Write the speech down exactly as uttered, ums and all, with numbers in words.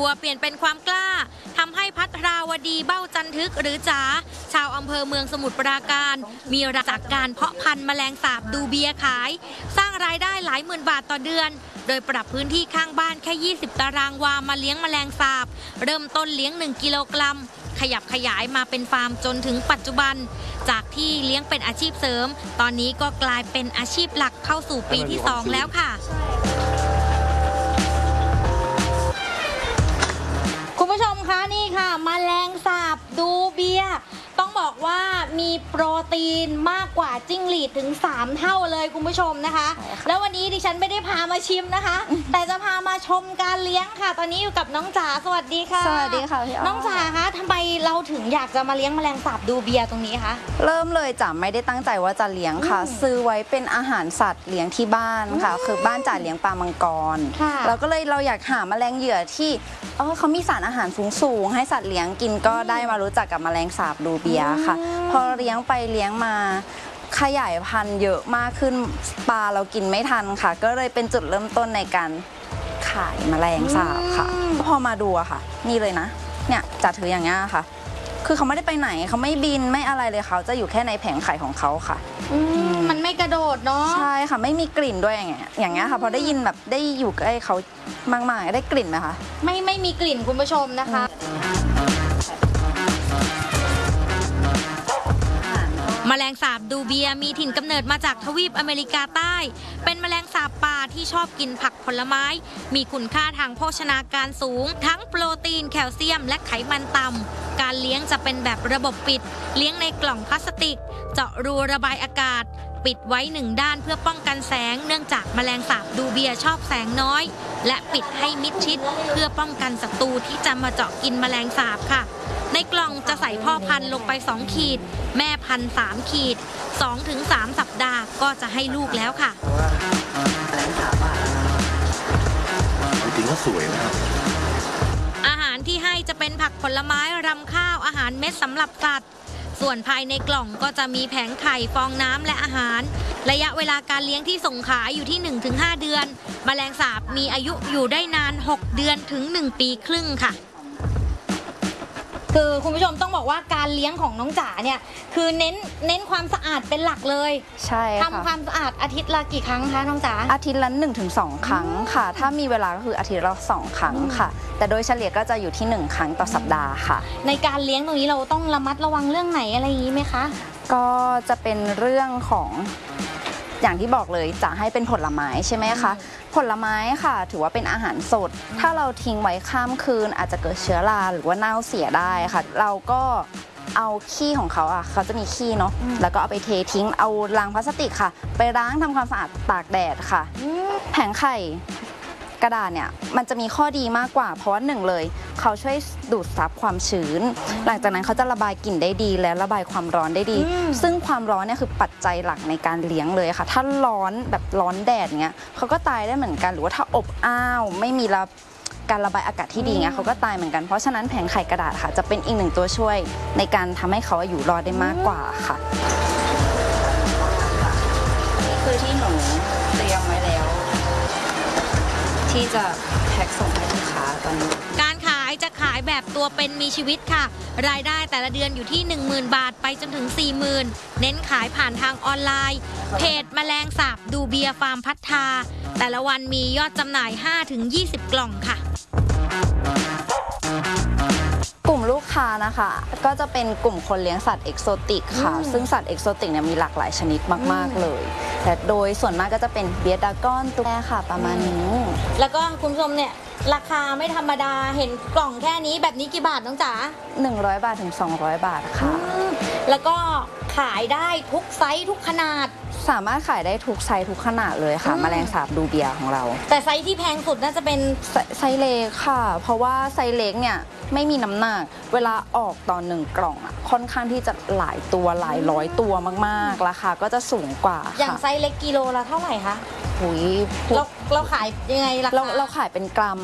วเปลี่ยนเป็นความกล้าทำให้พัทราวดีเบ้าจันทึกหรือจ๋าชาวอำเภอเมืองสมุทรปราการมีรายได้จากการเพาะพันธุ์แมลงสาบดูเบียขายสร้างรายได้หลายหมื่นบาทต่อเดือนโดยปรับพื้นที่ข้างบ้านแค่ยี่สิบตารางวามาเลี้ยงแมลงสาบเริ่มต้นเลี้ยงหนึ่งกิโลกรัมขยับขยายมาเป็นฟาร์มจนถึงปัจจุบันจากที่เลี้ยงเป็นอาชีพเสริมตอนนี้ก็กลายเป็นอาชีพหลักเข้าสู่ปีที่สองแล้วค่ะคุณผู้ชมคะนี่ค่ะแมลงสาบดูเบียต้องบอกว่ามีโปรตีนมากกว่าจิ้งหรีดถึงสามเท่าเลยคุณผู้ชมนะคะแล้ววันนี้ดิฉันไม่ได้พามาชิมนะคะแต่จะพามาชมการเลี้ยงค่ะตอนนี้อยู่กับน้องจ๋าสวัสดีค่ะสวัสดีค่ะพี่อ้อน้องจ๋าคะทำไมเราถึงอยากจะมาเลี้ยงแมลงสาบดูเบียตรงนี้คะเริ่มเลยจ๋าไม่ได้ตั้งใจว่าจะเลี้ยงค่ะซื้อไว้เป็นอาหารสัตว์เลี้ยงที่บ้านค่ะคือบ้านจ๋าเลี้ยงปลามังกรเราก็เลยเราอยากหาแมลงเหยื่อที่เออเขามีสารอาหารสูงๆให้สัตว์เลี้ยงกินก็ได้มารู้จักกับแมลงสาบดูเบียค่ะพอเลี้ยงไปเลี้ยงมาขยายพันธุ์เยอะมากขึ้นปลาเรากินไม่ทันค่ะก็เลยเป็นจุดเริ่มต้นในการขายแมลงสาบค่ะพอมาดูอะค่ะนี่เลยนะเนี่ยจัดถืออย่างเงี้ยค่ะคือเขาไม่ได้ไปไหนเขาไม่บินไม่อะไรเลยเขาจะอยู่แค่ในแผงไข่ของเขาค่ะมันไม่กระโดดเนาะใช่ค่ะไม่มีกลิ่นด้วยอย่างเงี้ยอย่างเงี้ยค่ะพอได้ยินแบบได้อยู่ใกล้เขามากๆได้กลิ่นไหมคะไม่ไม่มีกลิ่นคุณผู้ชมนะคะแมลงสาบดูเบียมีถิ่นกำเนิดมาจากทวีปอเมริกาใต้เป็นแมลงสาบป่าที่ชอบกินผักผลไม้มีคุณค่าทางโภชนาการสูงทั้งโปรตีนแคลเซียมและไขมันต่ำการเลี้ยงจะเป็นแบบระบบปิดเลี้ยงในกล่องพลาสติกเจาะรูระบายอากาศปิดไว้หนึ่งด้านเพื่อป้องกันแสงเนื่องจากแมลงสาบดูเบียชอบแสงน้อยและปิดให้มิดชิดเพื่อป้องกันศัตรูที่จะมาเจาะกินแมลงสาบค่ะในกล่องจะใส่พ่อพันธุ์ลงไปสองขีดแม่พันธุ์สามขีด สองถึงสาม สัปดาห์ก็จะให้ลูกแล้วค่ะจริงๆก็สวยนะครับอาหารที่ให้จะเป็นผักผลไม้รำข้าวอาหารเม็ดสำหรับสัตว์ส่วนภายในกล่องก็จะมีแผงไข่ฟองน้ำและอาหารระยะเวลาการเลี้ยงที่ส่งขายอยู่ที่ หนึ่งถึงห้า เดือนแมลงสาบมีอายุอยู่ได้นานหกเดือนถึงหนึ่งปีครึ่งค่ะคือคุณผู้ชมต้องบอกว่าการเลี้ยงของน้องจ๋าเนี่ยคือเน้นเน้นความสะอาดเป็นหลักเลยใช่ค่ะทำความสะอาดอาทิตย์ละกี่ครั้งคะน้องจ๋าอาทิตย์ละหนึ่งถึงสองครั้งค่ะถ้ามีเวลาก็คืออาทิตย์ละสองครั้งค่ะแต่โดยเฉลี่ยก็จะอยู่ที่หนึ่งครั้งต่อสัปดาห์ค่ะในการเลี้ยงตรงนี้เราต้องระมัดระวังเรื่องไหนอะไรอย่างนี้ไหมคะก็จะเป็นเรื่องของอย่างที่บอกเลยจะให้เป็นผลไม้ใช่ไหมคะผลไม้ค่ะถือว่าเป็นอาหารสดถ้าเราทิ้งไว้ข้ามคืนอาจจะเกิดเชื้อราหรือว่าเน่าเสียได้ค่ะเราก็เอาขี้ของเขาอ่ะเขาจะมีขี้เนาะแล้วก็เอาไปเททิ้งเอาลังพลาสติกค่ะไปล้างทำความสะอาดตากแดดค่ะแผงไข่กระดาษเนี่ยมันจะมีข้อดีมากกว่าเพราะว่าหนึ่งเลยเขาช่วยดูดซับความชื้นหลังจากนั้นเขาจะระบายกลิ่นได้ดีและระบายความร้อนได้ดีซึ่งความร้อนเนี่ยคือปัจจัยหลักในการเลี้ยงเลยค่ะถ้าร้อนแบบร้อนแดดเงี้ยเขาก็ตายได้เหมือนกันหรือว่าถ้าอบอ้าวไม่มีระการระบายอากาศที่ดีเงี้ยเขาก็ตายเหมือนกันเพราะฉะนั้นแผงไข่กระดาษค่ะจะเป็นอีกหนึ่งตัวช่วยในการทำให้เขาอยู่รอดได้มากกว่าค่ะนี่คือที่หนูเตรียมไว้แล้วที่จะแพ็คส่งให้ลูกค้าตอนนี้การขายจะขายแบบตัวเป็นมีชีวิตค่ะรายได้แต่ละเดือนอยู่ที่ หนึ่งหมื่น บาทไปจนถึง สี่หมื่น เน้นขายผ่านทางออนไลน์เพจแมลงสาบดูเบียฟาร์มพัฒนาแต่ละวันมียอดจำหน่าย ห้าถึงยี่สิบ กล่องค่ะกลุ่มลูกค้านะคะก็จะเป็นกลุ่มคนเลี้ยงสัตว์เอกโซติกค่ะซึ่งสัตว์เอกโซติกเนี่ยมีหลากหลายชนิดมากๆเลยแต่โดยส่วนมากก็จะเป็นเบียดดากอนตุ๊กแกค่ะประมาณนี้แล้วก็คุณผู้ชมเนี่ยราคาไม่ธรรมดาเห็นกล่องแค่นี้แบบนี้กี่บาทน้องจ๋าหนึ่งร้อยบาทถึงสองร้อยบาทค่ะแล้วก็ขายได้ทุกไซส์ทุกขนาดสามารถขายได้ทุกไซส์ทุกขนาดเลยค่ะแมลงสาบดูเบียของเราแต่ไซส์ที่แพงสุดน่าจะเป็นไซส์เล็กค่ะเพราะว่าไซส์เล็กเนี่ยไม่มีน้ำหนักเวลาออกตอนหนึ่งกล่องอ่ะค่อนข้างที่จะหลายตัวหลายร้อยตัวมากๆราคาก็จะสูงกว่าอย่างไซส์เล็กกิโลละเท่าไหร่คะหุยเราเราขายยังไงล่ะเราเราขายเป็นกรัม